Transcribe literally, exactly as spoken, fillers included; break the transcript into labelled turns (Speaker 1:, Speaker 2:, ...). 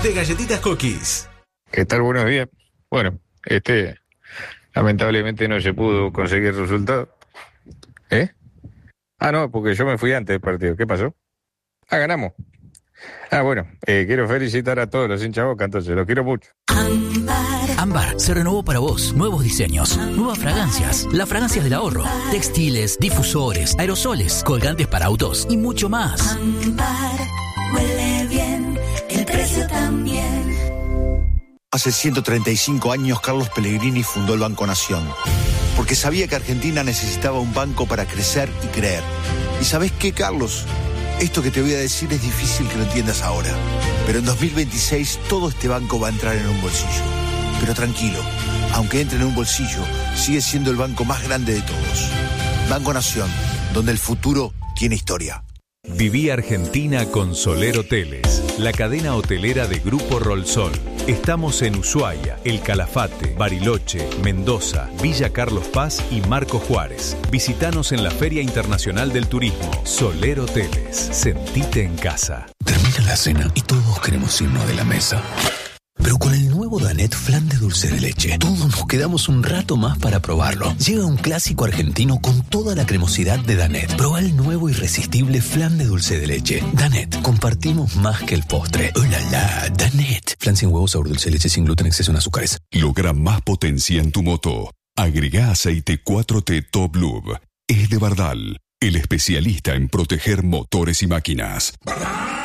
Speaker 1: de Galletitas Cookies.
Speaker 2: ¿Qué tal? Buenos días. Bueno, este, lamentablemente no se pudo conseguir el resultado. ¿Eh? Ah, no, porque yo me fui antes del partido. ¿Qué pasó? Ah, ganamos. Ah, bueno, eh, quiero felicitar a todos los hinchas Boca, entonces, los quiero mucho.
Speaker 3: Ámbar se renovó para vos. Nuevos diseños, nuevas fragancias, las fragancias del ahorro, textiles, difusores, aerosoles, colgantes para autos y mucho más.
Speaker 4: Ámbar huele bien, el precio también.
Speaker 5: Hace ciento treinta y cinco años Carlos Pellegrini fundó el Banco Nación, porque sabía que Argentina necesitaba un banco para crecer y creer. ¿Y sabés qué, Carlos? Esto que te voy a decir es difícil que lo entiendas ahora, pero en dos mil veintiséis todo este banco va a entrar en un bolsillo. Pero tranquilo, aunque entre en un bolsillo, sigue siendo el banco más grande de todos. Banco Nación, donde el futuro tiene historia.
Speaker 6: Viví Argentina con Soler Hoteles, la cadena hotelera de Grupo Rolsol. Estamos en Ushuaia, El Calafate, Bariloche, Mendoza, Villa Carlos Paz y Marco Juárez. Visítanos en la Feria Internacional del Turismo. Soler Hoteles, sentite en casa.
Speaker 7: Termina la cena y todos queremos irnos de la mesa. Pero con el nuevo Danet Flan de dulce de leche, todos nos quedamos un rato más para probarlo. Llega un clásico argentino con toda la cremosidad de Danet. Proba el nuevo irresistible flan de dulce de leche. Danet, compartimos más que el postre. ¡Oh, la, la! Danet. Flan sin huevos, sabor dulce de leche, sin gluten, exceso en azúcares.
Speaker 8: Logra más potencia en tu moto. Agrega aceite cuatro T Top Lube. Es de Bardal, el especialista en proteger motores y máquinas.